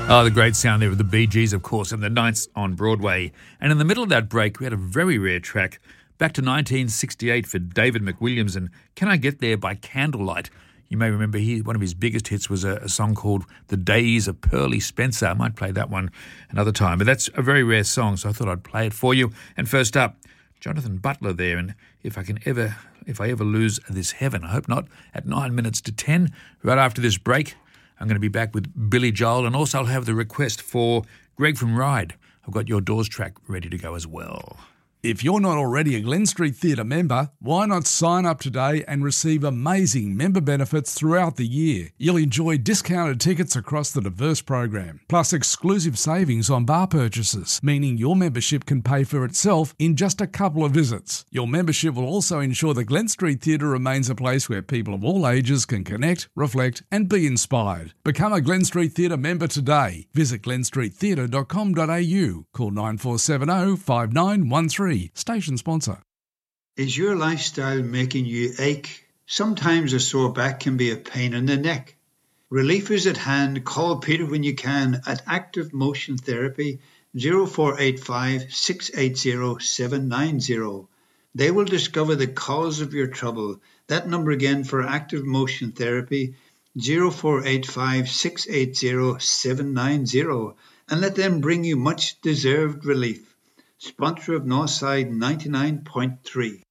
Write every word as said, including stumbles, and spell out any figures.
Oh, the great sound there of the Bee Gees, of course, and the Nights on Broadway. And in the middle of that break, we had a very rare track back to nineteen sixty-eight for David McWilliams and Can I Get There by Candlelight. You may remember he, one of his biggest hits was a, a song called The Days of Pearly Spencer. I might play that one another time, but that's a very rare song, so I thought I'd play it for you. And first up, Jonathan Butler there, and if I can ever, if I ever lose this heaven, I hope not, at nine minutes to ten, right after this break, I'm going to be back with Billy Joel, and also I'll have the request for Greg from Ride. I've got Your Doors track ready to go as well. If you're not already a Glen Street Theatre member, why not sign up today and receive amazing member benefits throughout the year? You'll enjoy discounted tickets across the diverse program, plus exclusive savings on bar purchases, meaning your membership can pay for itself in just a couple of visits. Your membership will also ensure the Glen Street Theatre remains a place where people of all ages can connect, reflect and be inspired. Become a Glen Street Theatre member today. Visit glen street theatre dot com dot a u. Call nine four seven zero, five nine one three. Station sponsor. Is your lifestyle making you ache? Sometimes a sore back can be a pain in the neck. Relief is at hand. Call Peter when you can at Active Motion Therapy zero four eight five, six eight zero, seven nine zero. They will discover the cause of your trouble. That number again for Active Motion Therapy zero four eight five, six eight zero, seven nine zero, and let them bring you much deserved relief. Sponsor of Northside ninety-nine point three.